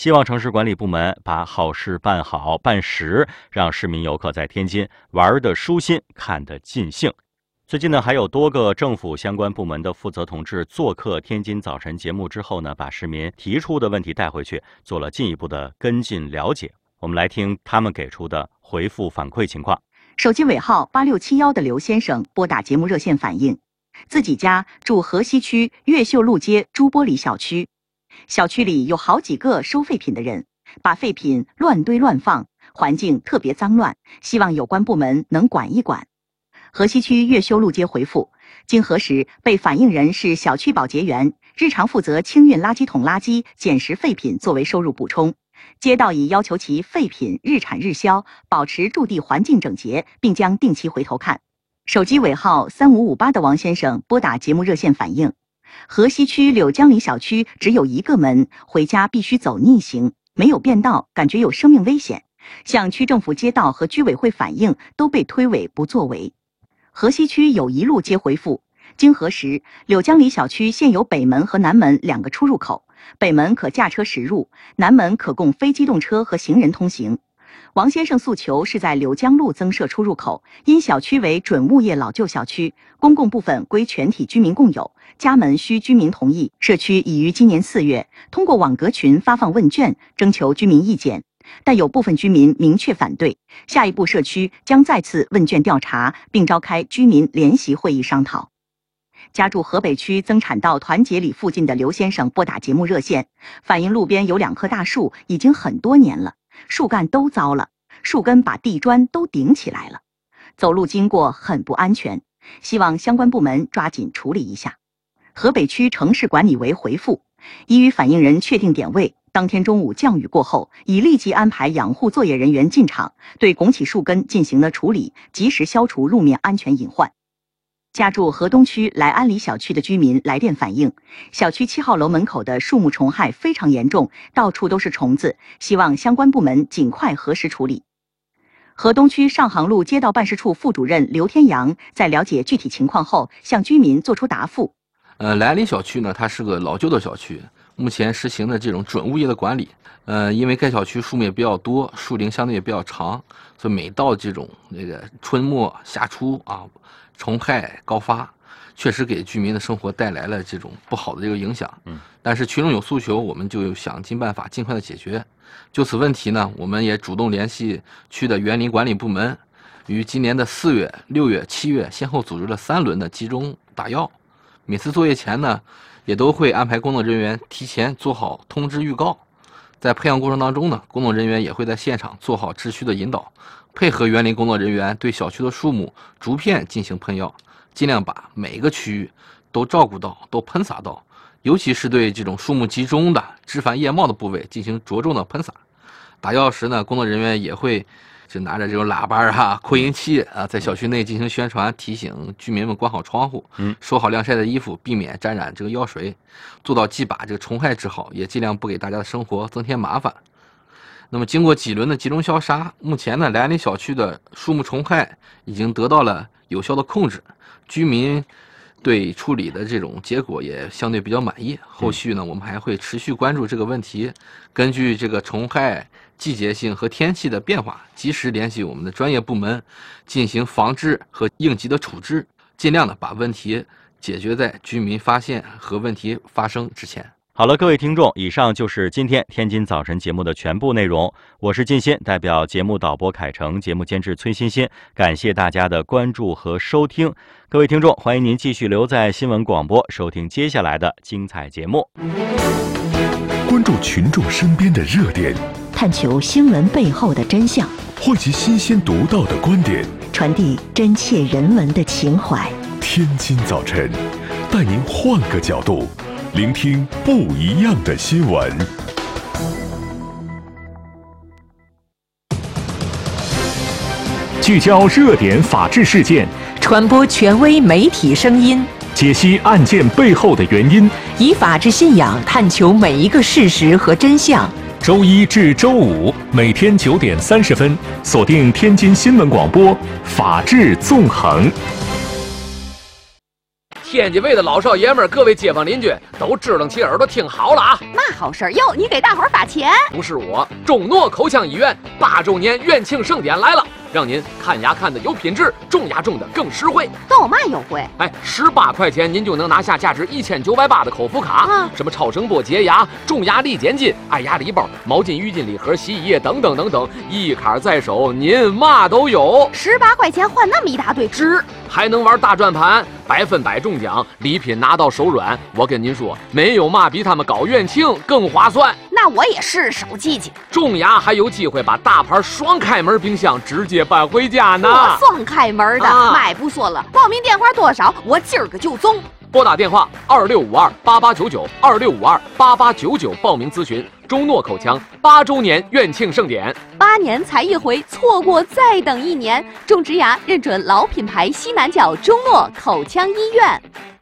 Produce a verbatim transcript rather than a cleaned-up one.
希望城市管理部门把好事办好办实，让市民游客在天津玩得舒心，看得尽兴。最近呢，还有多个政府相关部门的负责同志做客天津早晨节目之后呢，把市民提出的问题带回去，做了进一步的跟进了解。我们来听他们给出的回复反馈情况。 手机尾号八六七一的刘先生拨打节目热线反映，自己家住河西区越秀路街朱玻璃小区，小区里有好几个收废品的人，把废品乱堆乱放，环境特别脏乱，希望有关部门能管一管。河西区越秀路街回复，经核实，被反映人是小区保洁员，日常负责清运垃圾桶垃圾、捡拾废品作为收入补充。街道已要求其废品日产日销，保持驻地环境整洁，并将定期回头看。手机尾号三五五八的王先生拨打节目热线反映，河西区柳江里小区只有一个门，回家必须走逆行，没有便道，感觉有生命危险。向区政府街道和居委会反映，都被推诿不作为。河西区友谊路街回复，经核实，柳江里小区现有北门和南门两个出入口，北门可驾车驶入，南门可供非机动车和行人通行。王先生诉求是在柳江路增设出入口，因小区为准物业老旧小区，公共部分归全体居民共有，家门需居民同意。社区已于今年四月通过网格群发放问卷，征求居民意见，但有部分居民明确反对。下一步社区将再次问卷调查，并召开居民联席会议商讨。家住河北区增产道团结里附近的刘先生拨打节目热线，反映路边有两棵大树，已经很多年了，树干都糟了，树根把地砖都顶起来了，走路经过很不安全，希望相关部门抓紧处理一下。河北区城市管理委回复，已与反映人确定点位，当天中午降雨过后，已立即安排养护作业人员进场，对拱起树根进行了处理，及时消除路面安全隐患。家住河东区来安里小区的居民来电反映，小区七号楼门口的树木虫害非常严重，到处都是虫子，希望相关部门尽快核实处理。河东区上杭路街道办事处副主任刘天阳在了解具体情况后，向居民作出答复。 呃，来安里小区呢，它是个老旧的小区，目前实行的这种准物业的管理。呃，因为该小区树木也比较多，树龄相对也比较长，所以每到这种那个春末夏初啊，虫害高发，确实给居民的生活带来了这种不好的这个影响。嗯，但是群众有诉求，我们就想尽办法尽快的解决。就此问题呢，我们也主动联系区的园林管理部门，于今年的四月、六月、七月先后组织了三轮的集中打药。每次作业前呢，也都会安排工作人员提前做好通知预告。在培养过程当中呢，工作人员也会在现场做好秩序的引导，配合园林工作人员对小区的树木逐片进行喷药，尽量把每个区域都照顾到，都喷洒到，尤其是对这种树木集中的枝繁叶茂的部位进行着重的喷洒。打药时呢，工作人员也会就拿着这种喇叭啊、扩音器啊，在小区内进行宣传，提醒居民们关好窗户，嗯，收好晾晒的衣服，避免沾染这个药水，做到既把这个虫害治好，也尽量不给大家的生活增添麻烦。那么经过几轮的集中消杀，目前呢，来安里小区的树木虫害已经得到了有效的控制，居民对处理的这种结果也相对比较满意。后续呢，我们还会持续关注这个问题，根据这个虫害季节性和天气的变化，及时联系我们的专业部门进行防治和应急的处置，尽量的把问题解决在居民发现和问题发生之前。 好了，各位听众，以上就是今天天津早晨节目的全部内容。我是靳鑫，代表节目导播凯成，节目监制崔欣欣，感谢大家的关注和收听。各位听众，欢迎您继续留在新闻广播，收听接下来的精彩节目。 关注群众身边的热点， 探求新闻背后的真相， 汇集新鲜独到的观点， 传递真切人文的情怀。 天津早晨，带您换个角度聆听不一样的新闻。聚焦热点法治事件， 传播权威媒体声音， 解析案件背后的原因， 以法治信仰探求每一个事实和真相。 周一至周五每天九点三十分，锁定天津新闻广播《法治纵横》。 天津卫的老少爷们儿，各位街坊邻居都支棱起耳朵听好了啊！ 嘛好事儿哟？你给大伙儿发钱？ 不是我，中诺口腔医院八周年院庆盛典来了，让您看牙看的有品质，种牙种的更实惠。 都有嘛优惠？ 哎，十八块钱您就能拿下价值一千九百八的口服卡， 啊、 什么超声波洁牙、种牙力减筋、爱牙礼包、毛巾、浴巾礼盒、洗衣液等等等等，一卡在手，您嘛都有。 十八块钱换那么一大堆值， 还能玩大转盘，百分百中奖，礼品拿到手软。我跟您说，没有嘛比他们搞院庆更划算。 那我也是手机去。 种牙还有机会把大牌双开门冰箱直接搬回家呢。 我双开门的， 啊、 买不说了。报名电话多少？我今儿个就中。 拨打电话二六五二八八九九二六五二八八九九报名咨询中诺口腔八周年院庆盛典。 八年才一回，错过再等一年。种植牙认准老品牌西南角中诺口腔医院。